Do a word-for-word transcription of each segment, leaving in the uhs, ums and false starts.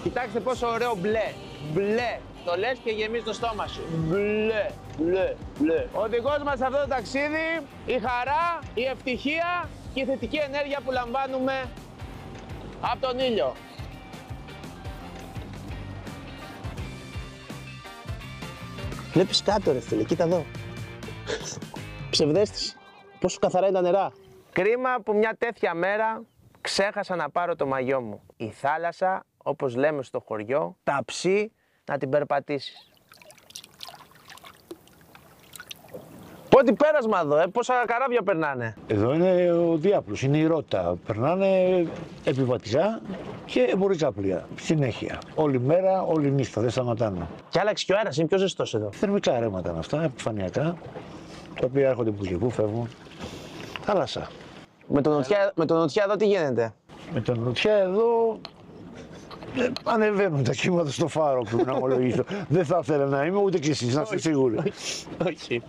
Κοιτάξτε πόσο ωραίο μπλε. Μπλε. Το λες και γεμίζει το στόμα σου. Μπλε, μπλε, μπλε. Ο οδηγός μας σε αυτό το ταξίδι, η χαρά, η ευτυχία και η θετική ενέργεια που λαμβάνουμε από τον ήλιο. Βλέπεις κάτω ρε φίλε, κοίτα εδώ. Ψευδέστηση. Πόσο καθαρά είναι τα νερά. Κρίμα που μια τέτοια μέρα ξέχασα να πάρω το μαγιό μου. Η θάλασσα, όπως λέμε στο χωριό, ταψί να την περπατήσεις. Πότε πέρασμα εδώ, ε, πόσα καράβια περνάνε. Εδώ είναι ο διάπλος, είναι η ρότα. Περνάνε επιβατικά και εμπορικά πλοία. Συνέχεια. Όλη μέρα, όλη νύχτα, δεν σταματάνε. Και άλλαξε και ο αέρας, είναι πιο ζεστός εδώ. Θερμικά ρεύματα είναι αυτά, επιφανειακά, τα οποία έρχονται που και που φεύγουν. Θάλασσα. Με τον νοτιά, με τον νοτιά εδώ τι γίνεται. Με τον νοτιά εδώ ε, ανεβαίνουν τα κύματα στο φάρο, πρέπει να ομολογήσω. Δεν θα ήθελα να είμαι ούτε κι εσείς, να είστε σίγουροι. Όχι.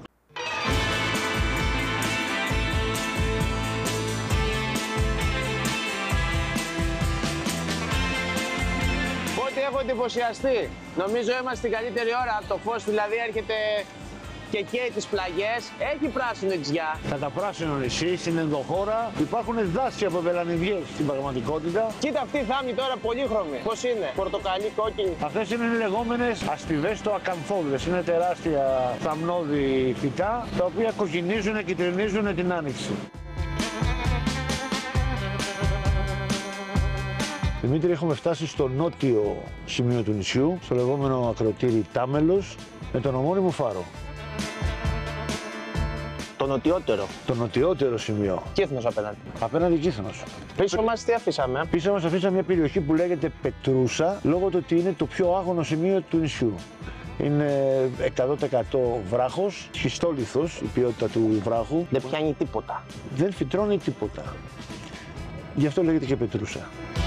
Πότε έχω εντυπωσιαστεί. Νομίζω είμαστε στην καλύτερη ώρα. Το φως δηλαδή έρχεται και καίει τις πλαγιές. Έχει πράσινο εξιά. Κατά πράσινο νησί, στην ενδοχώρα, υπάρχουν δάση από βελανιδιές στην πραγματικότητα. Κοίτα αυτή η θάμνη τώρα πολύχρωμη. Πώς είναι, πορτοκαλί, κόκκινη. Αυτές είναι οι λεγόμενες αστιβέστο-ακαμφόδες. Είναι τεράστια θαμνώδη φυτά, τα οποία κοκκινίζουν και κυτρινίζουν την άνοιξη. Δημήτρη, έχουμε φτάσει στο νότιο σημείο του νησιού, στο λεγόμενο ακροτήρι Τάμελος, με τον ομώνυμο φάρο. Το νοτιότερο. Το νοτιότερο σημείο. Κύθνος απέναντι. Απέναντι Κύθνος. Πίσω μας τι αφήσαμε. Πίσω μας αφήσαμε μια περιοχή που λέγεται Πετρούσα, λόγω του ότι είναι το πιο άγωνο σημείο του νησιού. Είναι εκατό τοις εκατό βράχος, σχιστόλιθος η ποιότητα του βράχου. Δεν πιάνει τίποτα. Δεν φυτρώνει τίποτα. Γι' αυτό λέγεται και Πετρούσα.